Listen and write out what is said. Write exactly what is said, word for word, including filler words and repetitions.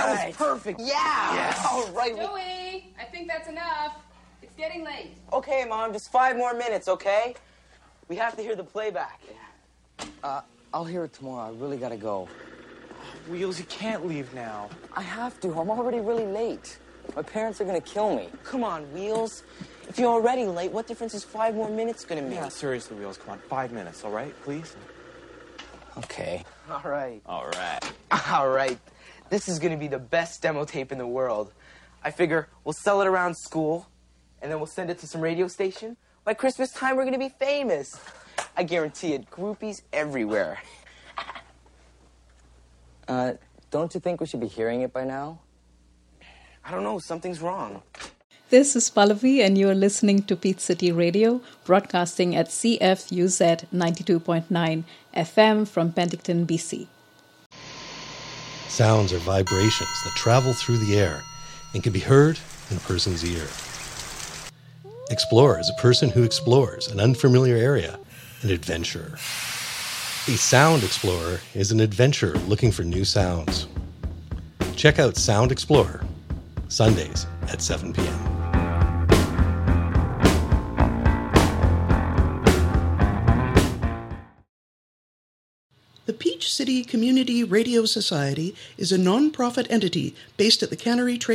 That was perfect. Yeah. Yes. All right. Joey, I think that's enough. It's getting late. Okay, Mom, just five more minutes, okay? We have to hear the playback. Uh, I'll hear it tomorrow. I really gotta go. Wheels, you can't leave now. I have to. I'm already really late. My parents are gonna kill me. Come on, Wheels. If you're already late, what difference is five more minutes gonna make? Yeah, seriously, Wheels, come on. Five minutes, all right? Please? Okay. All right. All right. All right. This is gonna be the best demo tape in the world. I figure we'll sell it around school, and then we'll send it to some radio station. By Christmas time, we're gonna be famous. I guarantee it. Groupies everywhere. Uh, don't you think we should be hearing it by now? I don't know. Something's wrong. This is Pallavi, and you're listening to Peach City Radio, broadcasting at C F U Z ninety-two point nine F M from Penticton, B C. Sounds are vibrations that travel through the air and can be heard in a person's ear. Explorer is a person who explores an unfamiliar area, an adventurer. A sound explorer is an adventurer looking for new sounds. Check out Sound Explorer, Sundays at seven p.m. The Peach City Community Radio Society is a non-profit entity based at the Cannery Trade